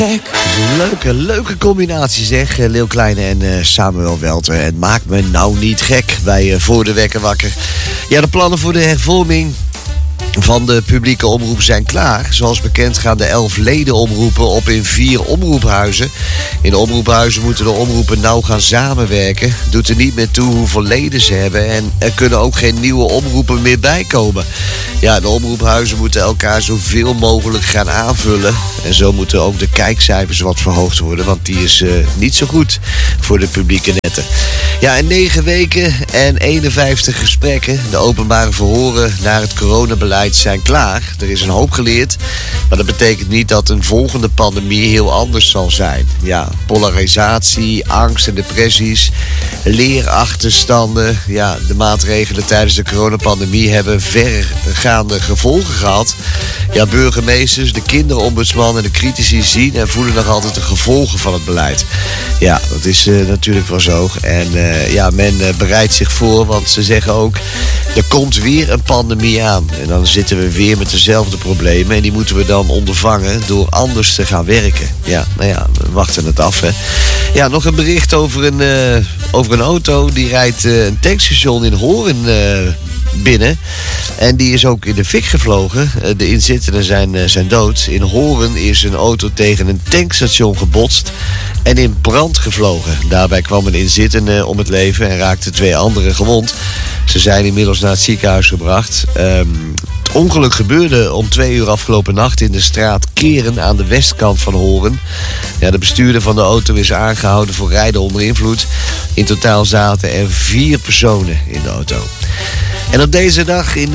Leuke combinatie zeg, Leeuw Kleine en Samuel Welter. Het maakt me nou niet gek bij Voor de Wekker Wakker. Ja, de plannen voor de hervorming van de publieke omroep zijn klaar. Zoals bekend gaan de 11 ledenomroepen op in 4 omroephuizen. In de omroephuizen moeten de omroepen nauw gaan samenwerken. Doet er niet meer toe hoeveel leden ze hebben. En er kunnen ook geen nieuwe omroepen meer bijkomen. Ja, de omroephuizen moeten elkaar zoveel mogelijk gaan aanvullen. En zo moeten ook de kijkcijfers wat verhoogd worden. Want die is niet zo goed voor de publieke netten. Ja, in 9 weken en 51 gesprekken. De openbare verhoren naar het coronabeleid zijn klaar. Er is een hoop geleerd. Maar dat betekent niet dat een volgende pandemie heel anders zal zijn. Ja, polarisatie, angst en depressies, leerachterstanden. Ja, de maatregelen tijdens de coronapandemie hebben vergaande gevolgen gehad. Ja, burgemeesters, de kinderombudsman en de critici zien en voelen nog altijd de gevolgen van het beleid. Ja, dat is natuurlijk wel zo. En men bereidt zich voor, want ze zeggen ook, er komt weer een pandemie aan. En dan zitten we weer met dezelfde problemen. En die moeten we dan ondervangen door anders te gaan werken. Ja, we wachten het af. Hè. Ja, nog een bericht over een auto. Die rijdt een tankstation in Hoorn binnen. En die is ook in de fik gevlogen. De inzittenden zijn dood. In Hoorn is een auto tegen een tankstation gebotst en in brand gevlogen. Daarbij kwam een inzittende om het leven en raakten 2 anderen gewond. Ze zijn inmiddels naar het ziekenhuis gebracht. Het ongeluk gebeurde om 2 uur afgelopen nacht in de straat Keren aan de westkant van Hoorn. Ja, de bestuurder van de auto is aangehouden voor rijden onder invloed. In totaal zaten er 4 personen in de auto. En op deze dag in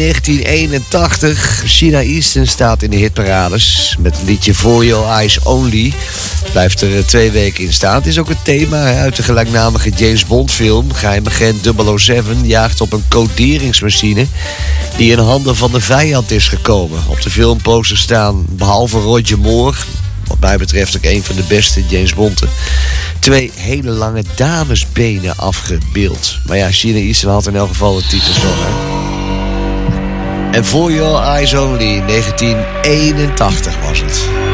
1981, China Eastern staat in de hitparades met het liedje For Your Eyes Only. Blijft er 2 weken in staan. Het is ook het thema uit de gelijknamige James Bond film. Geheime agent 007 jaagt op een coderingsmachine die in handen van de vijand is gekomen. Op de filmposter staan, behalve Roger Moore, wat mij betreft ook een van de beste James Bond'en, 2 hele lange damesbenen afgebeeld. Maar ja, China Eastern had in elk geval de titels nog. Hè? En For Your Eyes Only, 1981 was het.